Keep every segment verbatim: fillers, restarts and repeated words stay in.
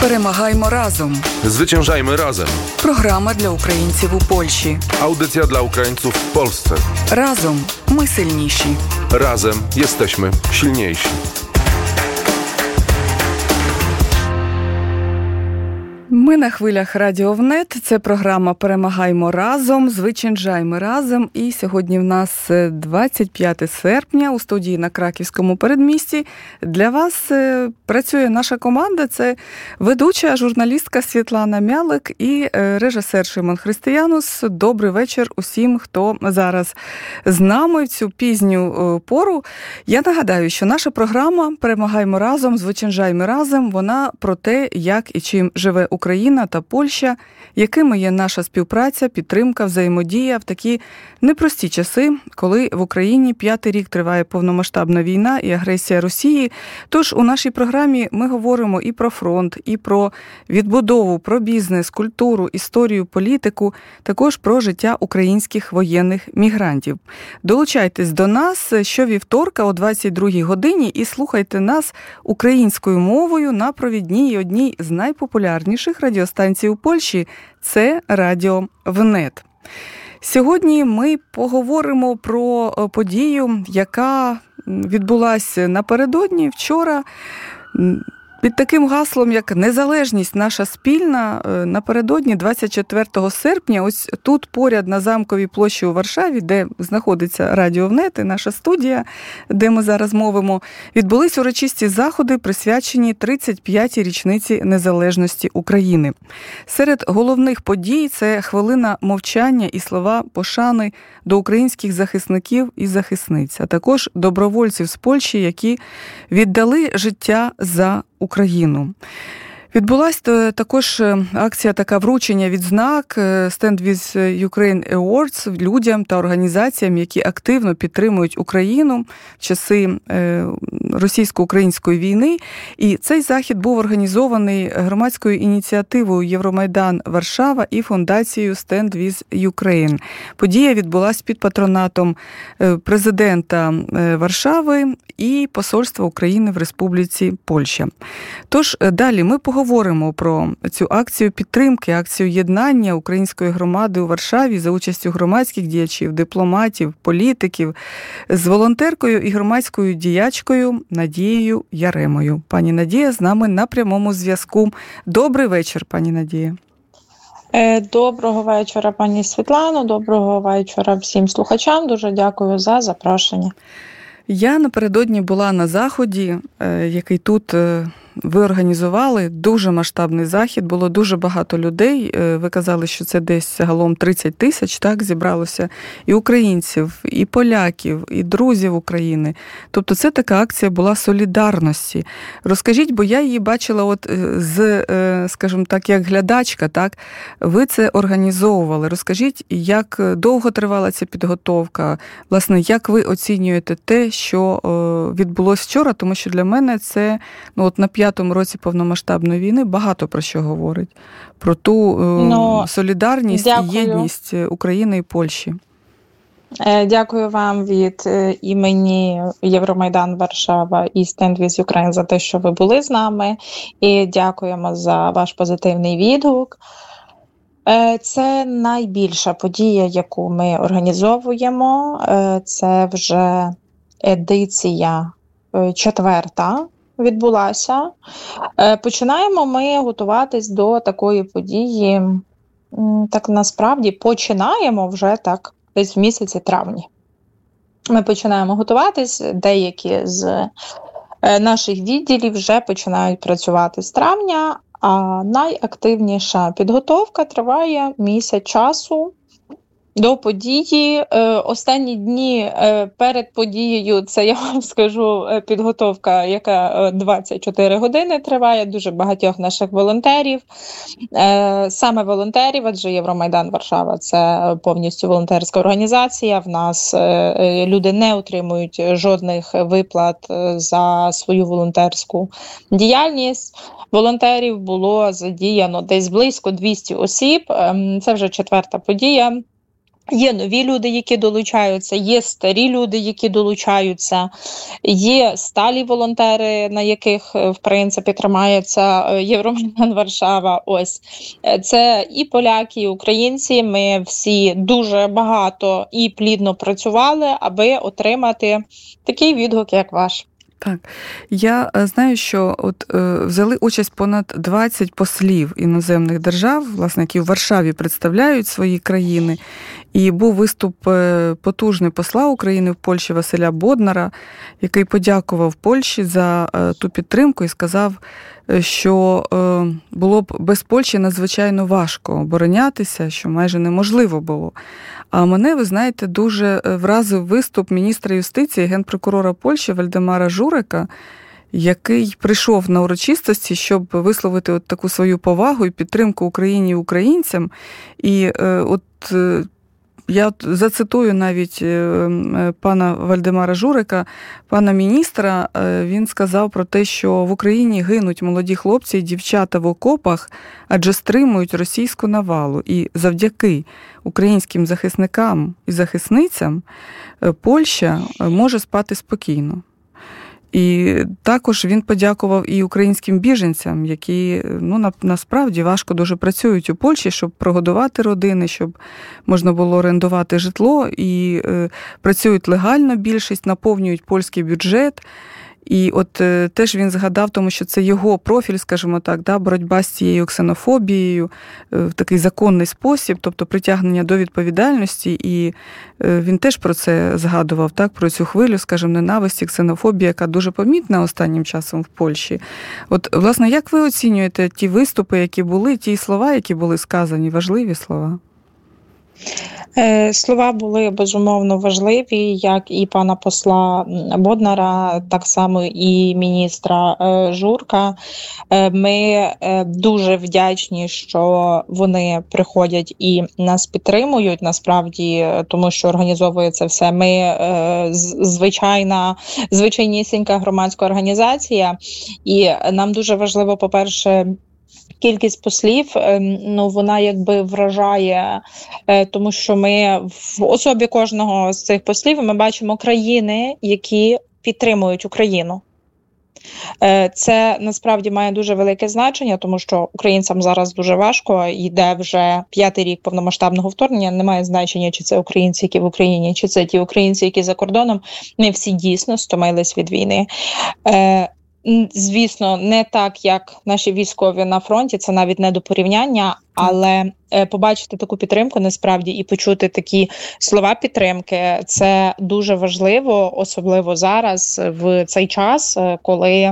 Перемагаймо разом. Zwyciężajmy razem. Програма для українців у Польщі. Audycja dla Ukraińców w Polsce. Разом ми сильніші. Razem jesteśmy silniejsi. Ми на хвилях Радіо ВНЕТ. Це програма «Перемагаймо разом», «Звичайжаймо разом». І сьогодні в нас двадцять п'яте серпня у студії на Краківському передмісті. Для вас працює наша команда. Це ведуча журналістка Світлана Мялик і режисер Шимон Християнус. Добрий вечір усім, хто зараз з нами в цю пізню пору. Я нагадаю, що наша програма «Перемагаймо разом», «Звичайжаймо разом», вона про те, як і чим живе Україна. Україна та Польща, якими є наша співпраця, підтримка, взаємодія в такі непрості часи, коли в Україні п'ятий рік триває повномасштабна війна і агресія Росії. Тож у нашій програмі ми говоримо і про фронт, і про відбудову, про бізнес, культуру, історію, політику, також про життя українських воєнних мігрантів. Долучайтесь до нас щовівторка о двадцять другій годині і слухайте нас українською мовою на провідній одній з найпопулярніших радіостанцій у Польщі – це Радіо ВНЕТ. Сьогодні ми поговоримо про подію, яка відбулася напередодні вчора. Під таким гаслом, як «Незалежність наша спільна», напередодні двадцять четвертого серпня, ось тут поряд на Замковій площі у Варшаві, де знаходиться Радіо ВНЕТ і наша студія, де ми зараз мовимо, відбулись урочисті заходи, присвячені тридцять п'ятій річниці незалежності України. Серед головних подій – це хвилина мовчання і слова пошани до українських захисників і захисниць, а також добровольців з Польщі, які віддали життя за Україну. Відбулася також акція така вручення відзнак Stand with Ukraine Awards людям та організаціям, які активно підтримують Україну в часи російсько-української війни. І цей захід був організований громадською ініціативою Євромайдан Варшава і фундацією Stand with Ukraine. Подія відбулася під патронатом президента Варшави і посольства України в Республіці Польща. Тож далі ми поговоримо Говоримо про цю акцію підтримки, акцію єднання української громади у Варшаві за участю громадських діячів, дипломатів, політиків з волонтеркою і громадською діячкою Надією Яремою. Пані Надія з нами на прямому зв'язку. Добрий вечір, пані Надія. Доброго вечора, пані Світлано. Доброго вечора всім слухачам. Дуже дякую за запрошення. Я напередодні була на заході, який тут ви організували, дуже масштабний захід, було дуже багато людей. Ви казали, що це десь загалом тридцять тисяч, так, зібралося і українців, і поляків, і друзів України. Тобто це така акція була солідарності. Розкажіть, бо я її бачила от з, скажімо так, як глядачка, так, ви це організовували. Розкажіть, як довго тривала ця підготовка, власне, як ви оцінюєте те, що відбулося вчора, тому що для мене це, ну, от на п'ятому році повномасштабної війни багато про що говорить. Про ту ну, солідарність дякую. І єдність України і Польщі. Дякую вам від імені Євромайдан Варшава і Stand with Ukraine за те, що ви були з нами. І дякуємо за ваш позитивний відгук. Це найбільша подія, яку ми організовуємо. Це вже едиція четверта відбулася. Починаємо ми готуватись до такої події, так насправді починаємо вже так десь в місяці травні. Ми починаємо готуватись, деякі з наших відділів вже починають працювати з травня, а найактивніша підготовка триває місяць часу. До події. Останні дні перед подією, це я вам скажу, підготовка, яка двадцять чотири години триває, дуже багатьох наших волонтерів. Саме волонтерів, адже Євромайдан Варшава – це повністю волонтерська організація. В нас люди не отримують жодних виплат за свою волонтерську діяльність. Волонтерів було задіяно десь близько двісті осіб. Це вже четверта подія. Є нові люди, які долучаються, є старі люди, які долучаються, є сталі волонтери, на яких, в принципі, тримається Євромайдан Варшава. Ось. Це і поляки, і українці. Ми всі дуже багато і плідно працювали, аби отримати такий відгук, як ваш. Так, я знаю, що от е, взяли участь понад двадцять послів іноземних держав, власне, які в Варшаві представляють свої країни. І був виступ потужний посла України в Польщі Василя Боднара, який подякував Польщі за е, ту підтримку і сказав, що е, було б без Польщі надзвичайно важко оборонятися, що майже неможливо було. А мене, ви знаєте, дуже вразив виступ міністра юстиції, генпрокурора Польщі Вальдемара Журека, який прийшов на урочистості, щоб висловити от таку свою повагу і підтримку Україні і українцям. І е, от е, я зацитую навіть пана Вальдемара Журека, пана міністра. Він сказав про те, що в Україні гинуть молоді хлопці і дівчата в окопах, адже стримують російську навалу. І завдяки українським захисникам і захисницям Польща може спати спокійно. І також він подякував і українським біженцям, які, ну, на, насправді важко дуже працюють у Польщі, щоб прогодувати родини, щоб можна було орендувати житло, і е, працюють легально більшість, наповнюють польський бюджет. І от е, теж він згадав, тому що це його профіль, скажімо так, да, боротьба з цією ксенофобією е, в такий законний спосіб, тобто притягнення до відповідальності. І е, він теж про це згадував, так, про цю хвилю, скажімо, ненависті, ксенофобії, яка дуже помітна останнім часом в Польщі. От, власне, як ви оцінюєте ті виступи, які були, ті слова, які були сказані, важливі слова? Слова були, безумовно, важливі, як і пана посла Боднара, так само і міністра Журка. Ми дуже вдячні, що вони приходять і нас підтримують, насправді, тому що організовує це все. Ми звичайна, звичайнісінька громадська організація, і нам дуже важливо, по-перше, кількість послів, ну, вона якби вражає, тому що ми в особі кожного з цих послів ми бачимо країни, які підтримують Україну. Це насправді має дуже велике значення, тому що українцям зараз дуже важко, йде вже п'ятий рік повномасштабного вторгнення, немає значення, чи це українці, які в Україні, чи це ті українці, які за кордоном. Ми всі дійсно стомились від війни. Звісно, не так, як наші військові на фронті, це навіть не до порівняння, але е, побачити таку підтримку насправді і почути такі слова підтримки, це дуже важливо, особливо зараз, в цей час, коли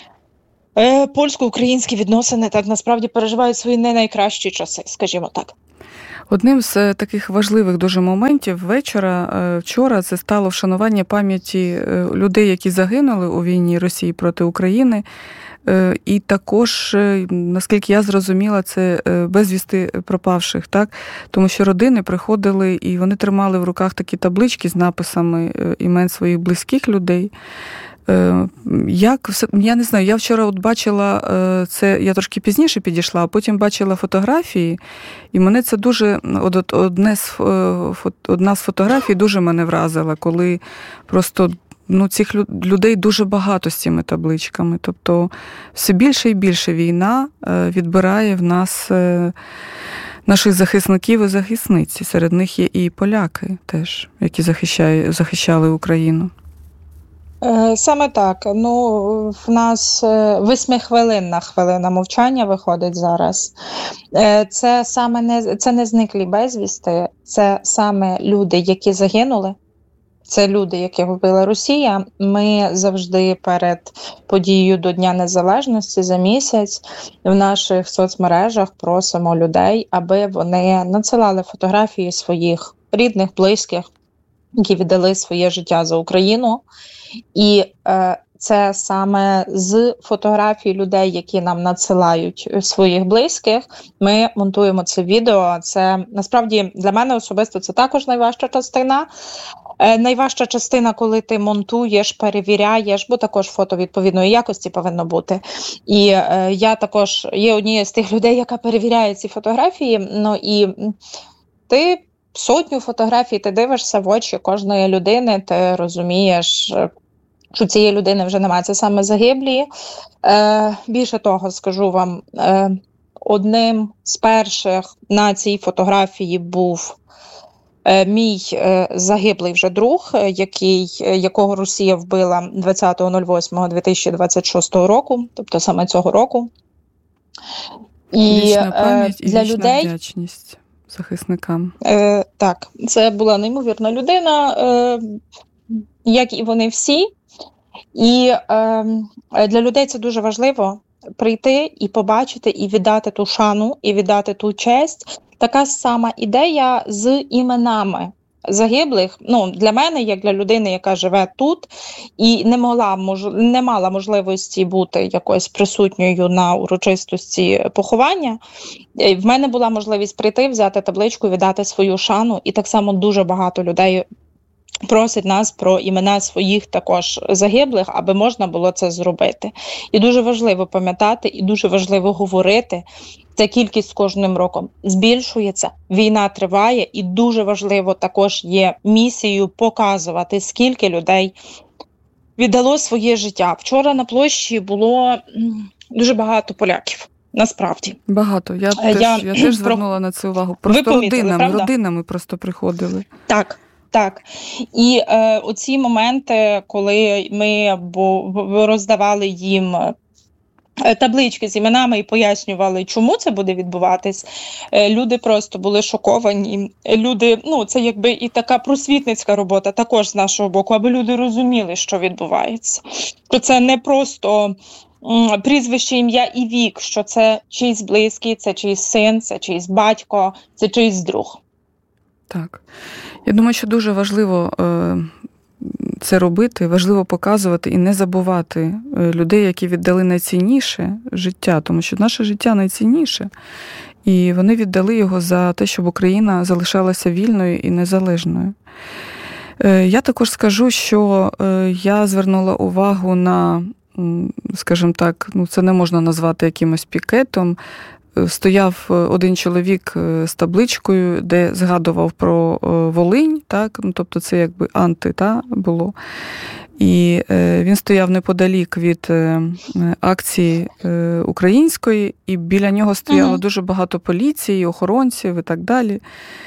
е, польсько-українські відносини так насправді переживають свої не найкращі часи, скажімо так. Одним з таких важливих дуже моментів вечора, вчора, це стало вшанування пам'яті людей, які загинули у війні Росії проти України. І також, наскільки я зрозуміла, це безвісти пропавших, так? Тому що родини приходили і вони тримали в руках такі таблички з написами імен своїх близьких людей. Як, я не знаю, я вчора от бачила це, я трошки пізніше підійшла, а потім бачила фотографії, і мене це дуже, от, одне з, одна з фотографій дуже мене вразила, коли просто, ну, цих людей дуже багато з цими табличками. Тобто все більше і більше війна відбирає в нас наших захисників і захисниць. Серед них є і поляки теж, які захищали, захищали Україну. Саме так. Ну, в нас восьмихвилинна хвилина мовчання виходить зараз. Це саме не, це не зниклі безвісти, це саме люди, які загинули. Це люди, яких вбила Росія. Ми завжди перед подією до Дня Незалежності за місяць в наших соцмережах просимо людей, аби вони надсилали фотографії своїх рідних, близьких, які віддали своє життя за Україну. І е, це саме з фотографій людей, які нам надсилають своїх близьких, ми монтуємо це відео. Це, насправді, для мене особисто це також найважча частина. Е, найважча частина, коли ти монтуєш, перевіряєш, бо також фото відповідної якості повинно бути. І е, я також є однією з тих людей, яка перевіряє ці фотографії. Ну і ти сотню фотографій, ти дивишся в очі кожної людини, ти розумієш, що цієї людини вже немає. Це саме загиблі. Е, більше того, скажу вам, е, одним з перших на цій фотографії був е, мій е, загиблий вже друг, який, якого Росія вбила двадцятого восьмого дві тисячі двадцять шостого року, тобто саме цього року. І вічна пам'ять і для вічна людей вдячність захисникам. Е, так, це була неймовірна людина, е, як і вони всі. І е, для людей це дуже важливо прийти і побачити, і віддати ту шану, і віддати ту честь. Така сама ідея з іменами загиблих. Ну, для мене, як для людини, яка живе тут, і не могла, мож, не мала можливості бути якось присутньою на урочистості поховання, в мене була можливість прийти, взяти табличку, віддати свою шану, і так само дуже багато людей просить нас про імена своїх також загиблих, аби можна було це зробити. І дуже важливо пам'ятати, і дуже важливо говорити. Ця кількість з кожним роком збільшується, війна триває, і дуже важливо також є місією показувати, скільки людей віддало своє життя. Вчора на площі було дуже багато поляків. Насправді. Багато. Я, я, теж, я теж звернула на це увагу. Просто помітили, родинами, правда? родинами просто приходили. Так. Так, і е, оці моменти, коли ми бо, роздавали їм таблички з іменами і пояснювали, чому це буде відбуватись, е, люди просто були шоковані. Люди, ну, це якби і така просвітницька робота також з нашого боку, аби люди розуміли, що відбувається. Що це не просто м, прізвище, ім'я і вік, що це чийсь близький, це чийсь син, це чийсь батько, це чийсь друг. Так. Я думаю, що дуже важливо е, це робити, важливо показувати і не забувати людей, які віддали найцінніше життя, тому що наше життя найцінніше. І вони віддали його за те, щоб Україна залишалася вільною і незалежною. Е, я також скажу, що е, я звернула увагу на, скажімо так, ну це не можна назвати якимось пікетом. Стояв один чоловік з табличкою, де згадував про Волинь, так? Ну, тобто це якби анти, та, було. І він стояв неподалік від акції української, і біля нього стояло угу. дуже багато поліції, охоронців і так далі.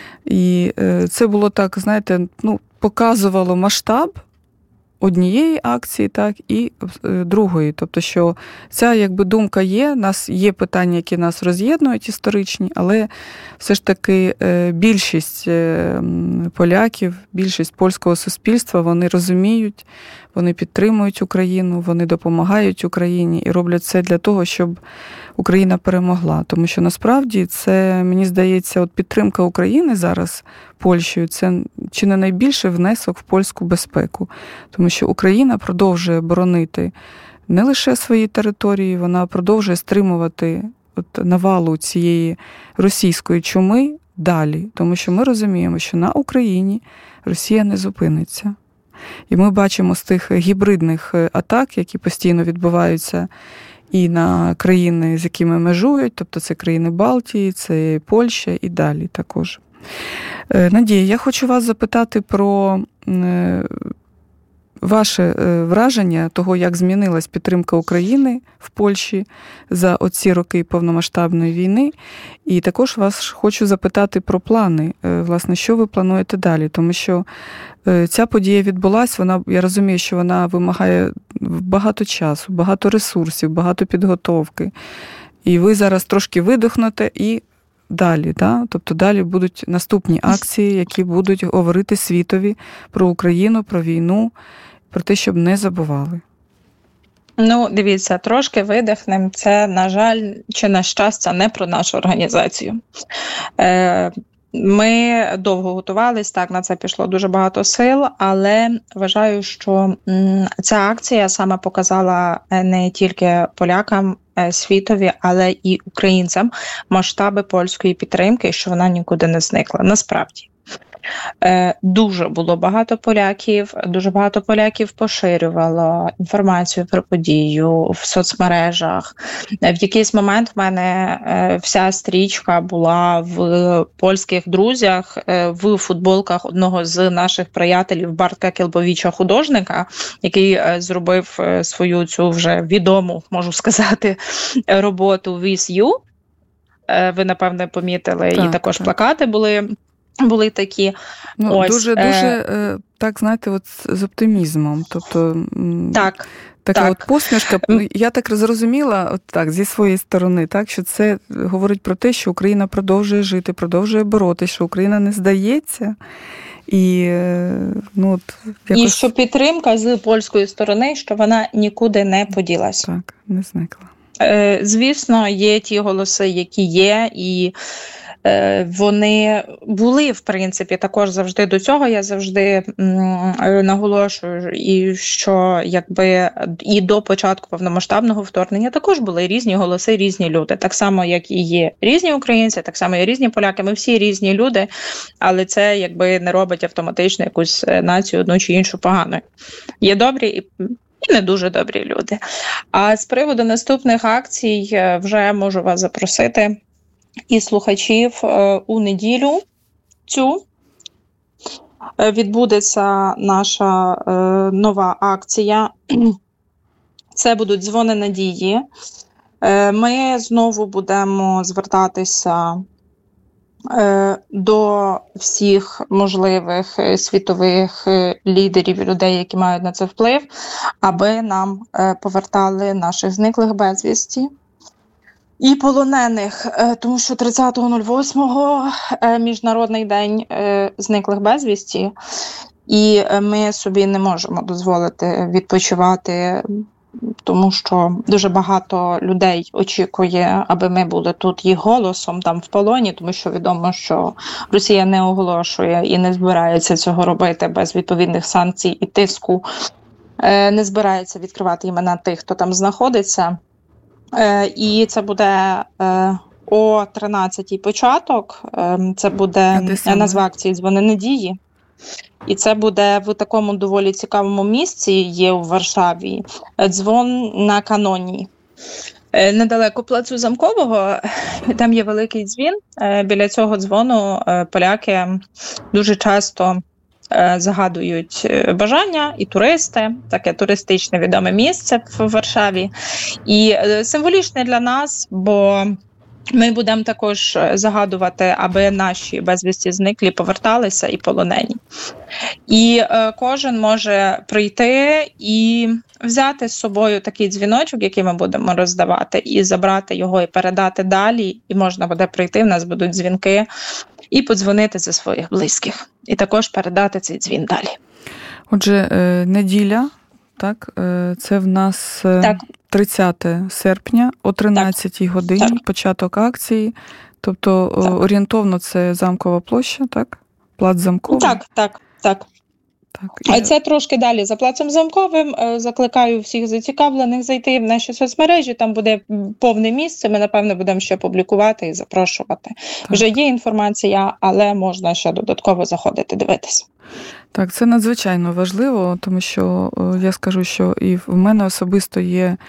І це було так, знаєте, ну, показувало масштаб однієї акції, так, і другої. Тобто, що ця, якби, думка є, нас є питання, які нас роз'єднують історичні, але все ж таки більшість поляків, більшість польського суспільства, вони розуміють, вони підтримують Україну, вони допомагають Україні і роблять все для того, щоб Україна перемогла. Тому що насправді це, мені здається, от підтримка України зараз Польщею, це чи не найбільший внесок в польську безпеку. Тому що Україна продовжує боронити не лише свої території, вона продовжує стримувати от навалу цієї російської чуми далі. Тому що ми розуміємо, що на Україні Росія не зупиниться. І ми бачимо з тих гібридних атак, які постійно відбуваються і на країни, з якими межують, тобто це країни Балтії, це Польща і далі також. Надія, я хочу вас запитати про ваше враження того, як змінилась підтримка України в Польщі за оці роки повномасштабної війни. І також вас хочу запитати про плани, власне, що ви плануєте далі, тому що ця подія відбулась, вона, я розумію, що вона вимагає багато часу, багато ресурсів, багато підготовки. І ви зараз трошки видихнете і далі, да? Тобто далі будуть наступні акції, які будуть говорити світові про Україну, про війну, про те, щоб не забували. Ну, дивіться, трошки видихнемо. Це, на жаль, чи на щастя, не про нашу організацію. Е, Ми довго готувались, так, на це пішло дуже багато сил, але вважаю, що ця акція саме показала не тільки полякам, світові, але і українцям масштаби польської підтримки, що вона нікуди не зникла. Насправді. Дуже було багато поляків, дуже багато поляків поширювало інформацію про подію в соцмережах. В якийсь момент в мене вся стрічка була в польських друзях в футболках одного з наших приятелів Бартка Кілбовіча, художника, який зробив свою цю вже відому, можу сказати, роботу «With You». Ви, напевне, помітили, так, і також так. плакати були. Були такі. Ну, Ось, дуже, е... дуже, так, знаєте, от з оптимізмом. Тобто, так, така так. от посмішка. Я так зрозуміла, от так, зі своєї сторони, так, що це говорить про те, що Україна продовжує жити, продовжує боротися, що Україна не здається. І, ну, от, якось... і що підтримка з польської сторони, що вона нікуди не поділась. Так, не зникла. Е, звісно, є ті голоси, які є, і вони були, в принципі, також завжди до цього. Я завжди м, наголошую, і що якби і до початку повномасштабного вторгнення також були різні голоси, різні люди. Так само, як і є різні українці, так само і різні поляки. Ми всі різні люди, але це якби не робить автоматично якусь націю одну чи іншу поганою. Є добрі і І не дуже добрі люди. А з приводу наступних акцій вже можу вас запросити і слухачів у неділю цю відбудеться наша нова акція. Це будуть дзвони надії. Ми знову будемо звертатися до всіх можливих світових лідерів і людей, які мають на це вплив, аби нам повертали наших зниклих безвісті і полонених, тому що тридцятого восьмого Міжнародний день зниклих безвісті, і ми собі не можемо дозволити відпочивати, тому що дуже багато людей очікує, аби ми були тут їх голосом там в полоні, тому що відомо, що Росія не оголошує і не збирається цього робити без відповідних санкцій і тиску, не збирається відкривати імена тих, хто там знаходиться. І це буде о тринадцятій початок, це буде назва акції «Дзвони надії». І це буде в такому доволі цікавому місці, є у Варшаві, дзвон на Каноні. Недалеко плацу Замкового, там є великий дзвін. Біля цього дзвону поляки дуже часто загадують бажання, і туристи, таке туристичне відоме місце в Варшаві. І символічне для нас, бо ми будемо також загадувати, аби наші безвісті зниклі поверталися і полонені. І е, кожен може прийти і взяти з собою такий дзвіночок, який ми будемо роздавати, і забрати його, і передати далі. І можна буде прийти, в нас будуть дзвінки, і подзвонити за своїх близьких. І також передати цей дзвін далі. Отже, е, неділя, так, е, це в нас так. тридцятого серпня о тринадцятій годині, так. початок акції. Тобто так. орієнтовно це Замкова площа, так? Плац Замковий? Так, так, так. Так, і... Це трошки далі за плацом Замковим. Закликаю всіх зацікавлених зайти в наші соцмережі, там буде повне місце, ми, напевно, будемо ще публікувати і запрошувати. Так. Вже є інформація, але можна ще додатково заходити, дивитися. Так, це надзвичайно важливо, тому що я скажу, що і в мене особисто є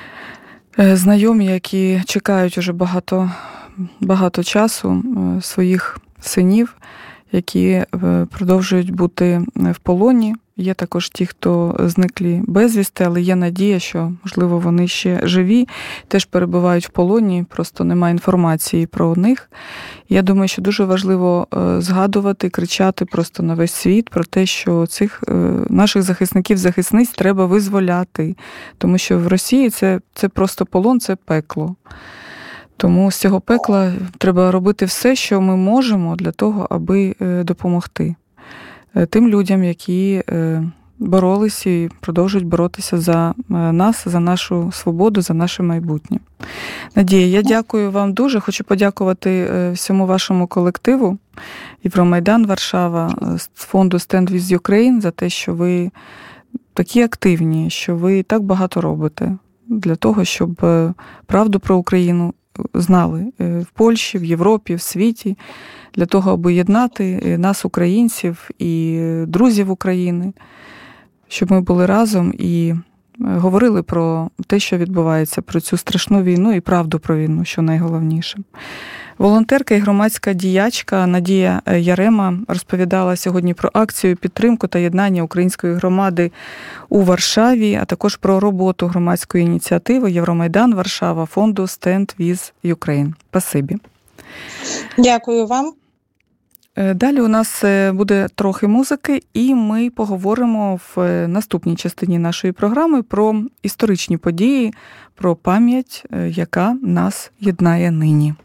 знайомі, які чекають уже багато, багато часу своїх синів, які продовжують бути в полоні. Є також ті, хто зниклі безвісти, але є надія, що, можливо, вони ще живі, теж перебувають в полоні, просто немає інформації про них. Я думаю, що дуже важливо згадувати, кричати просто на весь світ про те, що цих наших захисників, захисниць треба визволяти. Тому що в Росії це, це просто полон, це пекло. Тому з цього пекла треба робити все, що ми можемо для того, аби допомогти тим людям, які боролись і продовжують боротися за нас, за нашу свободу, за наше майбутнє. Надія, я дякую вам дуже. Хочу подякувати всьому вашому колективу Євромайдан Варшава, з фонду Stand with Ukraine за те, що ви такі активні, що ви так багато робите для того, щоб правду про Україну знали в Польщі, в Європі, в світі, для того, аби єднати нас, українців і друзів України, щоб ми були разом і говорили про те, що відбувається, про цю страшну війну і правду про війну, що найголовніше. Волонтерка і громадська діячка Надія Ярема розповідала сьогодні про акцію підтримку та єднання української громади у Варшаві, а також про роботу громадської ініціативи Євромайдан Варшава фонду Stand with Ukraine. Спасибі. Дякую вам. Далі у нас буде трохи музики, і ми поговоримо в наступній частині нашої програми про історичні події, про пам'ять, яка нас єднає нині.